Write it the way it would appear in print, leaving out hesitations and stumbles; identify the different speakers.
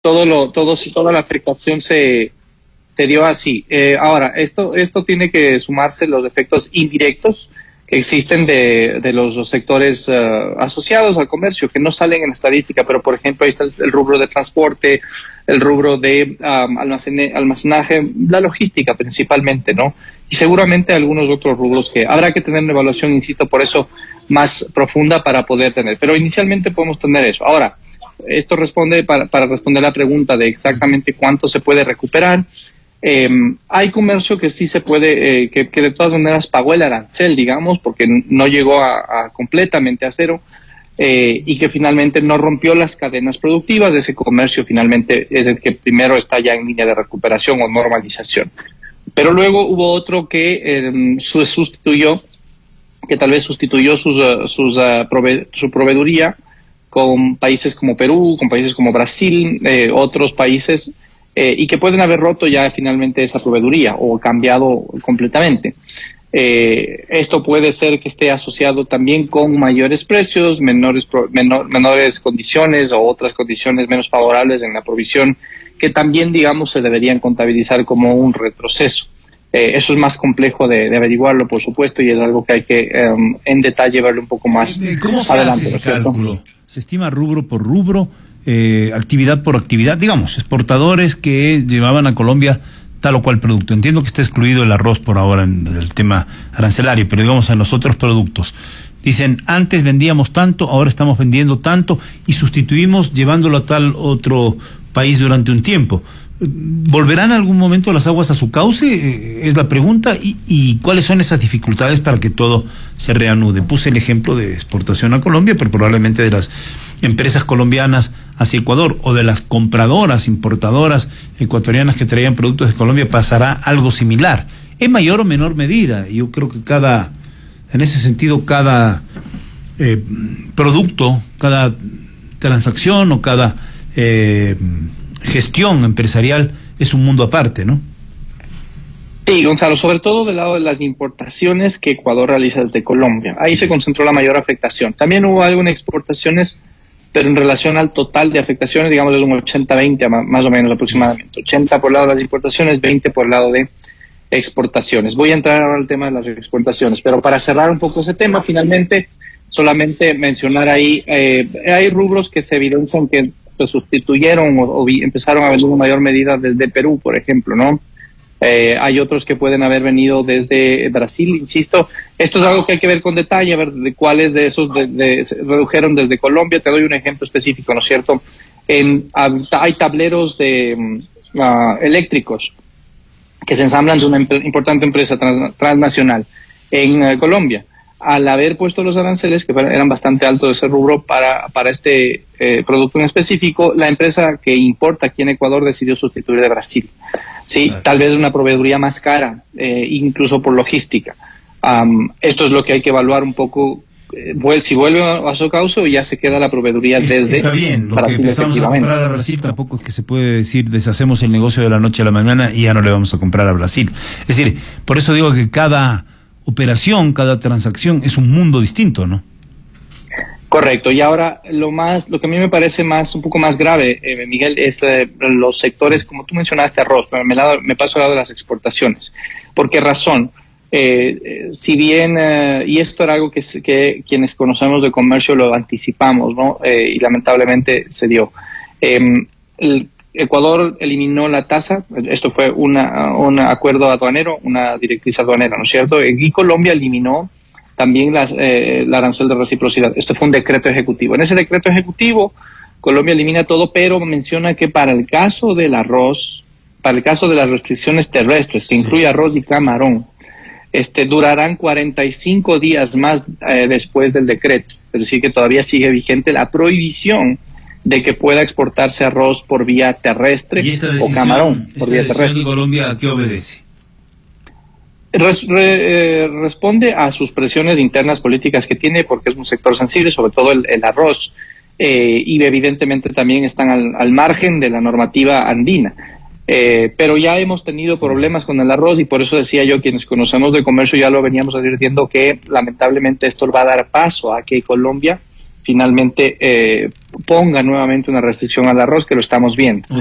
Speaker 1: toda la afectación se dio así. Ahora, esto tiene que sumarse los efectos indirectos que existen de los sectores asociados al comercio, que no salen en estadística, pero por ejemplo ahí está el rubro de transporte, el rubro de almacenaje, la logística principalmente, ¿no? Y seguramente algunos otros rubros que habrá que tener una evaluación, insisto, por eso más profunda para poder tener. Pero inicialmente podemos tener eso. Ahora, esto responde para responder la pregunta de exactamente cuánto se puede recuperar. Hay comercio que sí se puede, que de todas maneras pagó el arancel, digamos, porque no llegó a completamente a cero, y que finalmente no rompió las cadenas productivas. Ese comercio finalmente es el que primero está ya en línea de recuperación o normalización. Pero luego hubo otro que sustituyó, que tal vez sustituyó su proveeduría con países como Perú, con países como Brasil, otros países, y que pueden haber roto ya finalmente esa proveeduría o cambiado completamente. Esto puede ser que esté asociado también con mayores precios, menores condiciones o otras condiciones menos favorables en la provisión, que también, digamos, se deberían contabilizar como un retroceso. Eso es más complejo de averiguarlo, por supuesto, y es algo que hay que en detalle verlo un poco más
Speaker 2: ¿Cómo se
Speaker 1: adelante.
Speaker 2: hace ese cálculo? ¿Se estima rubro por rubro, actividad por actividad? Digamos, exportadores que llevaban a Colombia tal o cual producto. Entiendo que está excluido el arroz por ahora en el tema arancelario, pero digamos en los otros productos. Dicen, antes vendíamos tanto, ahora estamos vendiendo tanto y sustituimos llevándolo a tal otro país durante un tiempo. ¿Volverán en algún momento las aguas a su cauce? Es la pregunta. ¿Y cuáles son esas dificultades para que todo se reanude? Puse el ejemplo de exportación a Colombia, pero probablemente de las empresas colombianas hacia Ecuador o de las compradoras, importadoras ecuatorianas que traían productos de Colombia pasará algo similar, en mayor o menor medida. Yo creo que en ese sentido, cada producto, cada transacción o cada gestión empresarial es un mundo aparte, ¿no?
Speaker 1: Sí, Gonzalo, sobre todo del lado de las importaciones que Ecuador realiza desde Colombia. Ahí se concentró la mayor afectación. También hubo algo en exportaciones, pero en relación al total de afectaciones, digamos, es un 80-20 más o menos aproximadamente. 80 por el lado de las importaciones, 20 por el lado de exportaciones. Voy a entrar ahora al tema de las exportaciones, pero para cerrar un poco ese tema, finalmente, solamente mencionar ahí, hay rubros que se evidencian que se sustituyeron o empezaron a venir en mayor medida desde Perú, por ejemplo, ¿no? Hay otros que pueden haber venido desde Brasil, insisto. Esto es algo que hay que ver con detalle, a ver de cuáles de esos se redujeron desde Colombia. Te doy un ejemplo específico, ¿no es cierto? Hay tableros eléctricos que se ensamblan de una importante empresa transnacional en Colombia. Al haber puesto los aranceles, que eran bastante altos de ese rubro para este producto en específico, la empresa que importa aquí en Ecuador decidió sustituir de Brasil. Sí, claro. Tal vez una proveeduría más cara, incluso por logística. Esto es lo que hay que evaluar un poco. Si vuelve a su cauce o ya se queda la proveeduría desde
Speaker 2: está bien, lo
Speaker 1: Brasil,
Speaker 2: que empezamos a comprar a Brasil tampoco es que se puede decir deshacemos el negocio de la noche a la mañana y ya no le vamos a comprar a Brasil. Es decir, por eso digo que cada operación, cada transacción es un mundo distinto, ¿no?
Speaker 1: Correcto. Y ahora lo que a mí me parece un poco más grave, Miguel, es los sectores, como tú mencionaste, arroz, pero me paso al lado de las exportaciones. ¿Por qué razón? Si bien, y esto era algo que quienes conocemos de comercio lo anticipamos, ¿no? Y lamentablemente se dio. Ecuador eliminó la tasa, esto fue un acuerdo aduanero, una directriz aduanera, ¿no es cierto? Y Colombia eliminó también el arancel de reciprocidad. Esto fue un decreto ejecutivo. En ese decreto ejecutivo, Colombia elimina todo, pero menciona que para el caso del arroz, para el caso de las restricciones terrestres, que incluye arroz y camarón, durarán 45 días más después del decreto. Es decir, que todavía sigue vigente la prohibición de que pueda exportarse arroz por vía terrestre o camarón por vía terrestre.
Speaker 2: ¿De Colombia a qué obedece?
Speaker 1: Responde a sus presiones internas políticas que tiene, porque es un sector sensible, sobre todo el arroz, y evidentemente también están al margen de la normativa andina. Pero ya hemos tenido problemas con el arroz y por eso decía yo, quienes conocemos de comercio ya lo veníamos advirtiendo, que lamentablemente esto va a dar paso a que Colombia finalmente ponga nuevamente una restricción al arroz, que lo estamos viendo.